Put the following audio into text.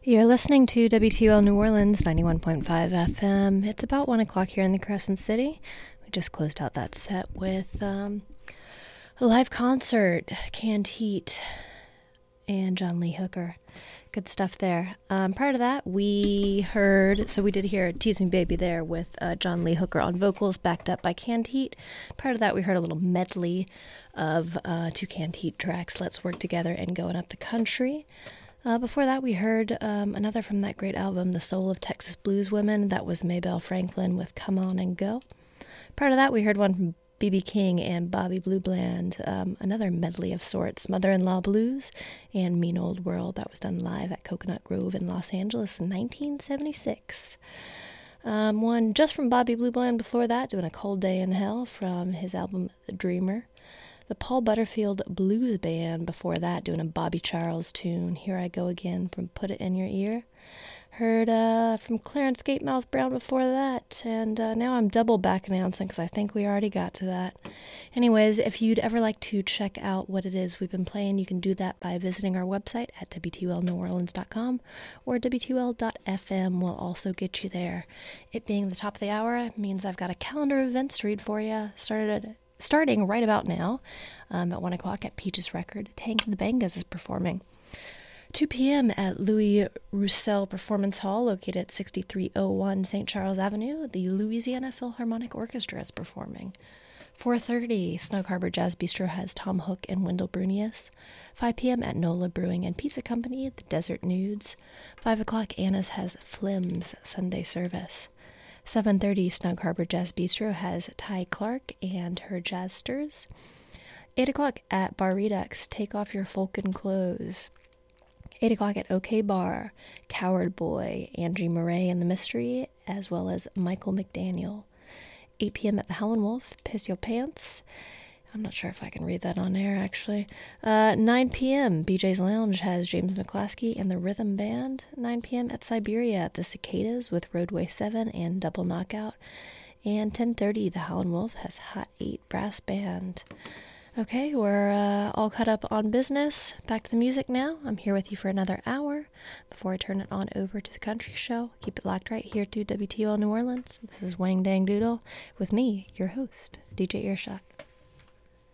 You're listening to WTL New Orleans 91.5 FM. It's about 1 o'clock here in the Crescent City. We just closed out that set with a live concert, Canned Heat, and John Lee Hooker. Good stuff there. Prior to that, we did hear Tease Me Baby there with John Lee Hooker on vocals, backed up by Canned Heat. Prior to that, we heard a little medley of two Canned Heat tracks, Let's Work Together and Going Up the Country. Before that, we heard another from that great album, The Soul of Texas Blues Women. That was Maybelle Franklin with Come On and Go. Prior to that, we heard one from B.B. King and Bobby Blue Bland, another medley of sorts, Mother-in-Law Blues and Mean Old World. That was done live at Coconut Grove in Los Angeles in 1976. One just from Bobby Blue Bland before that, doing A Cold Day in Hell from his album The Dreamer. The Paul Butterfield Blues Band before that, doing a Bobby Charles tune, Here I Go Again from Put It in Your Ear. Heard from Clarence Gatemouth Brown before that, and now I'm double back announcing because I think we already got to that. Anyways, if you'd ever like to check out what it is we've been playing, you can do that by visiting our website at WTLNewOrleans.com, or WTL.FM will also get you there. It being the top of the hour means I've got a calendar of events to read for you, starting right about now at 1 o'clock at Peaches Record. Tank and the Bangas is performing. 2 p.m. at Louis Roussel Performance Hall, located at 6301 St. Charles Avenue. The Louisiana Philharmonic Orchestra is performing. 4:30, Snug Harbor Jazz Bistro has Tom Hook and Wendell Brunius. 5 p.m. at Nola Brewing and Pizza Company, The Desert Nudes. 5 o'clock, Anna's has Flim's Sunday Service. 7:30, Snug Harbor Jazz Bistro has Ty Clark and her Jazzsters. 8 o'clock at Bar Redux, Take Off Your Folkin' Clothes. 8 o'clock at OK Bar, Coward Boy, Angie Murray and the Mystery, as well as Michael McDaniel. 8 p.m. at the Howlin' Wolf, Piss Your Pants. I'm not sure if I can read that on air, actually. 9 p.m., BJ's Lounge has James McClaskey and the Rhythm Band. 9 p.m. at Siberia at the Cicadas with Roadway 7 and Double Knockout. And 10:30, the Howlin' Wolf has Hot 8 Brass Band. Okay, we're all caught up on business. Back to the music now. I'm here with you for another hour before I turn it on over to the country show. Keep it locked right here to WTL New Orleans. This is Wang Dang Doodle with me, your host, DJ Earshot.